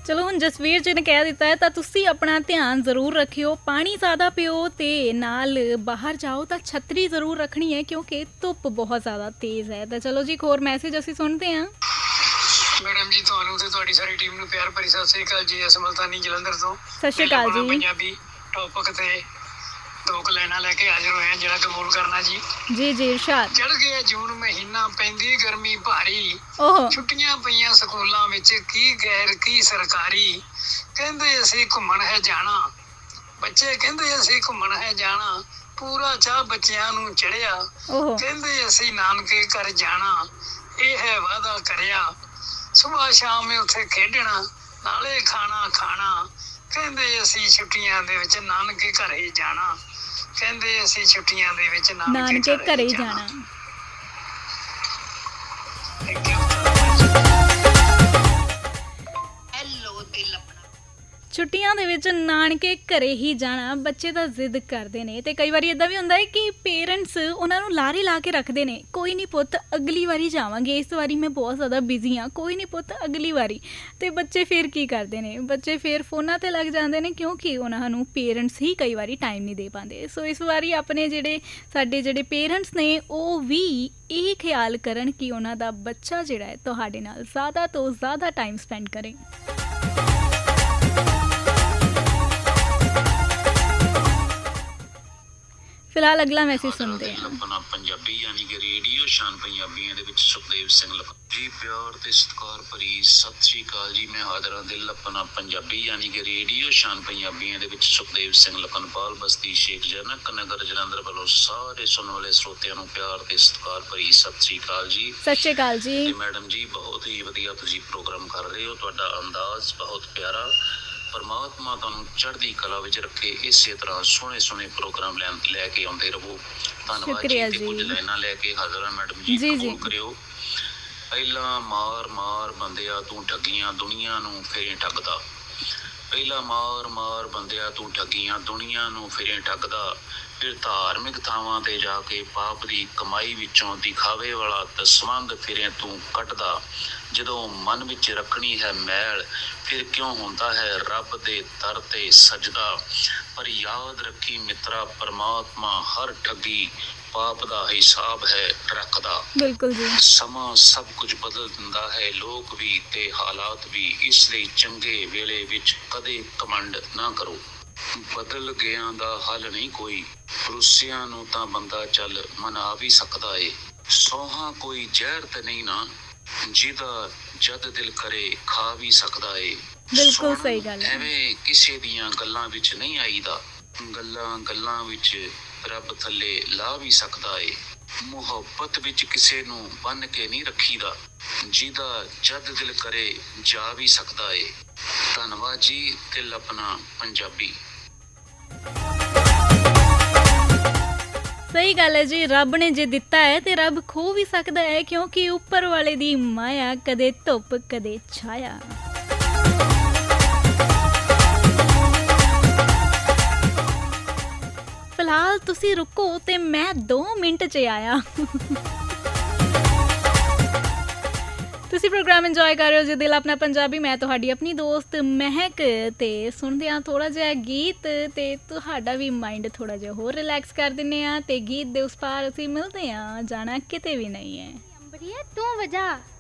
ਚਲੋ ਹੁਣ ਜਸਵੀਰ ਜੀ ਨੇ ਕਹਿ ਦਿੱਤਾ ਹੈ ਤਾਂ ਤੁਸੀਂ ਆਪਣਾ ਧਿਆਨ ਜ਼ਰੂਰ ਰੱਖਿਓ, ਪਾਣੀ ਜ਼ਿਆਦਾ ਪੀਓ ਤੇ ਨਾਲ ਬਾਹਰ ਜਾਓ ਤਾਂ ਛਤਰੀ ਜ਼ਰੂਰ ਰੱਖਣੀ ਹੈ ਕਿਉਂਕਿ ਧੁੱਪ ਬਹੁਤ ਜ਼ਿਆਦਾ ਤੇਜ਼ ਹੈ। ਤਾਂ ਚਲੋ ਜੀ ਇੱਕ ਹੋਰ ਮੈਸੇਜ ਅਸੀਂ ਸੁਣਦੇ ਹਾਂ। ਮੈਡਮ ਜੀ ਤੁਹਾਨੂੰ ਤੇ ਤੁਹਾਡੀ ਸਾਰੀ ਟੀਮ ਨੂੰ ਪਿਆਰ ਭਰੀ ਸਤਿ ਸ੍ਰੀ ਅਕਾਲ ਜੀ। ਇਸ ਮਲਤਾਨੀ ਜਲੰਧਰ ਤੋਂ ਸਤਿ ਸ਼੍ਰੀ ਅਕਾਲ ਜੀ। ਪੰਜਾਬੀ ਟੌਪਿਕ ਤੇ ਦੋ ਕੁ ਲਾਈਨਾਂ ਲੈ ਕੇ ਹਾਜ਼ਰ ਹੋਏ ਹਾਂ ਜਿਹੜਾ ਕਬੂਲ ਕਰਨਾ ਜੀ। ਜੀ ਜੀ ਇਰਸ਼ਾਦ। ਚੜ ਗਿਆ ਜੂਨ ਮਹੀਨਾ, ਪੈਂਦੀ ਗਰਮੀ ਭਾਰੀ, ਓਹ ਛੁੱਟੀਆਂ ਪਈਆਂ ਸਕੂਲਾਂ ਵਿੱਚ, ਕੀ ਗੈਰ ਕੀ ਸਰਕਾਰੀ। ਕਹਿੰਦੇ ਅਸੀਂ ਘੁੰਮਣ ਹੈ ਜਾਣਾ, ਬੱਚੇ ਕਹਿੰਦੇ ਅਸੀਂ ਘੁੰਮਣ ਹੈ ਜਾਣਾ, ਪੂਰਾ ਚਾਹ ਬੱਚਿਆਂ ਨੂੰ ਚੜਿਆ। ਕਹਿੰਦੇ ਅਸੀਂ ਨਾਨਕੇ ਘਰ ਜਾਣਾ, ਇਹ ਹੈ ਵਾਅਦਾ ਕਰਿਆ, ਸੁਬਾਹ ਸ਼ਾਮ ਉੱਥੇ ਖੇਡਣਾ ਨਾਲੇ ਖਾਣਾ ਖਾਣਾ। ਕਹਿੰਦੇ ਅਸੀਂ ਛੁੱਟੀਆਂ ਦੇ ਵਿੱਚ ਨਾਨਕੇ ਘਰ ਹੀ ਜਾਣਾ, ਕਹਿੰਦੇ ਅਸੀਂ ਛੁੱਟੀਆਂ ਦੇ ਵਿੱਚ ਨਾਨਕੇ ਘਰ ਹੀ ਜਾਣਾ। ਛੁੱਟੀਆਂ ਦੇ ਵਿੱਚ ਨਾਨਕੇ ਘਰੇ ਹੀ ਜਾਣਾ ਬੱਚੇ ਤਾਂ ਜ਼ਿੱਦ ਕਰਦੇ ਨੇ ਤੇ ਕਈ ਵਾਰੀ ਇੱਦਾਂ ਵੀ ਹੁੰਦਾ ਹੈ ਕਿ ਪੇਰੈਂਟਸ ਉਹਨਾਂ ਨੂੰ ਲਾਰੇ ਲਾ ਕੇ ਰੱਖਦੇ ਨੇ, ਕੋਈ ਨਹੀਂ ਪੁੱਤ ਅਗਲੀ ਵਾਰੀ ਜਾਵਾਂਗੇ, ਇਸ ਵਾਰੀ ਮੈਂ ਬਹੁਤ ਜ਼ਿਆਦਾ ਬਿਜ਼ੀ ਹਾਂ, ਕੋਈ ਨਹੀਂ ਪੁੱਤ ਅਗਲੀ ਵਾਰੀ। ਤੇ ਬੱਚੇ ਫਿਰ ਕੀ ਕਰਦੇ ਨੇ, ਬੱਚੇ ਫਿਰ ਫੋਨਾਂ 'ਤੇ ਲੱਗ ਜਾਂਦੇ ਨੇ ਕਿਉਂਕਿ ਉਹਨਾਂ ਨੂੰ ਪੇਰੈਂਟਸ ਹੀ ਕਈ ਵਾਰੀ ਟਾਈਮ ਨਹੀਂ ਦੇ ਪਾਉਂਦੇ। ਸੋ ਇਸ ਵਾਰੀ ਆਪਣੇ ਸਾਡੇ ਪੇਰੈਂਟਸ ਨੇ ਉਹ ਵੀ ਇਹ ਖਿਆਲ ਕਰਨ ਕਿ ਉਹਨਾਂ ਦਾ ਬੱਚਾ ਜਿਹੜਾ ਹੈ ਤੁਹਾਡੇ ਨਾਲ ਜ਼ਿਆਦਾ ਤੋਂ ਜ਼ਿਆਦਾ ਟਾਈਮ ਸਪੈਂਡ ਕਰੇ। ਫਿਲਹਾਲ ਅਗਲਾ ਮੈਸੇਜ ਸੁਣਦੇ ਹਾਂ। ਲੱਪਣਾ ਪੰਜਾਬੀ ਯਾਨੀ ਕਿ ਰੇਡੀਓ ਸ਼ਾਨ ਪੰਜਾਬੀਆਂ ਦੇ ਵਿੱਚ ਸੁਖਦੇਵ ਸਿੰਘ ਜੀ। ਪਿਆਰ ਤੇ ਸਤਿਕਾਰ ਭਰੀ ਸਤਿ ਸ਼੍ਰੀ ਅਕਾਲ ਜੀ। ਮੈਂ ਹਾਜ਼ਰ ਹਾਂ ਦਿਲ ਲੱਪਣਾ ਪੰਜਾਬੀ ਯਾਨੀ ਕਿ ਰੇਡੀਓ ਸ਼ਾਨ ਪੰਜਾਬੀਆਂ ਦੇ ਵਿੱਚ ਸੁਖਦੇਵ ਸਿੰਘ ਲਖਨਪਾਲ ਬਸਤੀ ਸ਼ੇਖ ਜਨਕ ਨਗਰ ਜਲੰਧਰ ਵੱਲੋਂ ਸਾਰੇ ਸੁਣਨ ਵਾਲੇ ਸਰੋਤਿਆਂ ਨੂੰ ਪਿਆਰ ਤੇ ਸਤਿਕਾਰ ਭਰੀ ਸਤਿ ਸ਼੍ਰੀ ਅਕਾਲ ਜੀ। ਸਤਿ ਸ਼੍ਰੀ ਅਕਾਲ ਜੀ। ਤੇ ਮੈਡਮ ਜੀ ਬਹੁਤ ਹੀ ਵਧੀਆ ਤੁਸੀਂ ਪ੍ਰੋਗਰਾਮ ਕਰ ਰਹੇ ਹੋ, ਤੁਹਾਡਾ ਅੰਦਾਜ਼ ਬਹੁਤ ਪਿਆਰਾ। ਪਰਮਾਤਮਾ ਤੁਹਾਨੂੰ ਚੜ੍ਹਦੀ ਕਲਾ ਵਿੱਚ ਰੱਖੇ, ਇਸੇ ਤਰ੍ਹਾਂ ਸੋਹਣੇ ਸੋਹਣੇ ਪ੍ਰੋਗਰਾਮ ਲੈ ਕੇ ਆਉਂਦੇ ਰਹੋ। ਧੰਨਵਾਦ ਜੀ। ਤੇ ਕੁਝ ਲਾਈਨਾਂ ਲੈ ਕੇ ਹਾਜ਼ਰ ਹਾਂ ਮੈਡਮ ਜੀ, ਕਬੂਲ ਕਰਿਓ। ਪਹਿਲਾਂ ਮਾਰ ਮਾਰ ਬੰਦਿਆ ਤੂੰ ਠੱਗੀਆਂ ਦੁਨੀਆ ਨੂੰ ਫੇਰੇ ਠੱਗਦਾ, ਪਹਿਲਾਂ ਮਾਰ ਮਾਰ ਬੰਦਿਆ ਤੂੰ ਠੱਗੀਆਂ ਦੁਨੀਆ ਨੂੰ ਫੇਰੇ ਠੱਗਦਾ, ਫਿਰ ਧਾਰਮਿਕ ਥਾਵਾਂ ਤੇ ਜਾ ਕੇ ਪਾਪ ਦੀ ਕਮਾਈ ਵਿੱਚੋਂ ਦਿਖਾਵੇ ਵਾਲਾ ਦਸਵੰਧ ਫਿਰੇ ਤੂੰ ਕੱਢਦਾ, ਜਦੋਂ ਮਨ ਵਿੱਚ ਰੱਖਣੀ ਹੈ ਮੈਲ ਫਿਰ ਕਿਉਂ ਹੁੰਦਾ ਹੈ ਰੱਬ ਦੇ ਦਰ ਤੇ ਸਜਦਾ। ਪਰ ਯਾਦ ਰੱਖੀ ਮਿੱਤਰਾ ਪਰਮਾਤਮਾ ਹਰ ਠੱਗੀ ਪਾਪ ਦਾ ਹਿਸਾਬ ਹੈ ਰੱਖਦਾ। ਬਿਲਕੁਲ ਜੀ। ਸਮਾਂ ਸਭ ਕੁਝ ਬਦਲ ਦਿੰਦਾ ਹੈ, ਲੋਕ ਵੀ ਤੇ ਹਾਲਾਤ ਵੀ, ਇਸ ਲਈ ਚੰਗੇ ਵੇਲੇ ਵਿੱਚ ਕਦੇ ਘਮੰਡ ਨਾ ਕਰੋ। ਬਦਲ ਗਿਆਂ ਦਾ ਹੱਲ ਨਹੀਂ ਕੋਈ, ਰੁੱਸਿਆਂ ਨੂੰ ਤਾਂ ਬੰਦਾ ਚੱਲ ਮਨਾ ਵੀ ਸਕਦਾ ਏ। ਸੌਹਾਂ ਕੋਈ ਜ਼ਹਿਰ ਤੇ ਨਹੀਂ ਨਾ, ਜਿਹਦਾ ਜਦ ਦਿਲ ਕਰੇ ਖਾ ਵੀ ਸਕਦਾ ਏ। ਬਿਲਕੁਲ ਸਹੀ ਗੱਲ ਹੈ। ਐਵੇਂ ਕਿਸੇ ਦੀਆਂ ਗੱਲਾਂ ਵਿੱਚ ਨਹੀਂ ਆਈਦਾ, ਗੱਲਾਂ ਗੱਲਾਂ ਵਿੱਚ ਰੱਬ ਥੱਲੇ ਲਾ ਵੀ ਸਕਦਾ ਏ। ਮੁਹੱਬਤ ਵਿੱਚ ਕਿਸੇ ਨੂੰ ਬੰਨ ਕੇ ਨਹੀਂ ਰੱਖੀਦਾ, ਜਿਹਦਾ ਜਦ ਦਿਲ ਕਰੇ ਜਾ ਵੀ ਸਕਦਾ ਏ। ਧੰਨਵਾਦ ਜੀ। ਦਿਲ ਆਪਣਾ ਪੰਜਾਬੀ। ਸਹੀ ਗੱਲ ਹੈ ਜੀ। ਰੱਬ ਨੇ ਜੇ ਦਿੱਤਾ ਹੈ ਤੇ ਰੱਬ ਖੋ ਵੀ ਸਕਦਾ ਹੈ ਕਿਉਂਕਿ ਉੱਪਰ ਵਾਲੇ ਦੀ ਮਾਇਆ ਕਦੇ ਧੁੱਪ ਕਦੇ ਛਾਇਆ। ਫਿਲਹਾਲ ਤੁਸੀਂ ਰੁਕੋ ਤੇ ਮੈਂ 2 ਮਿੰਟ 'ਚ ਆਇਆ। ਤੁਸੀਂ ਪ੍ਰੋਗਰਾਮ ਇੰਜੋਏ ਕਰ ਰਹੇ ਹੋ ਜੀ ਦਿਲ ਆਪਣਾ ਪੰਜਾਬੀ। ਮੈਂ ਤੁਹਾਡੀ ਆਪਣੀ ਦੋਸਤ ਮਹਿਕ ਤੇ ਸੁਣਦੇ ਹਾਂ ਥੋੜ੍ਹਾ ਜਿਹਾ ਗੀਤ ਤੇ ਤੁਹਾਡਾ ਵੀ ਮਾਈਂਡ ਥੋੜ੍ਹਾ ਜਿਹਾ ਹੋਰ ਰਿਲੈਕਸ ਕਰ ਦਿੰਦੇ ਹਾਂ ਤੇ ਗੀਤ ਦੇ ਉਸ ਪਾਰ ਅਸੀਂ ਮਿਲਦੇ ਹਾਂ, ਜਾਣਾ ਕਿਤੇ ਵੀ ਨਹੀਂ ਹੈ। ਅੰਬਰੀਆ ਤੂੰ ਵਜਾ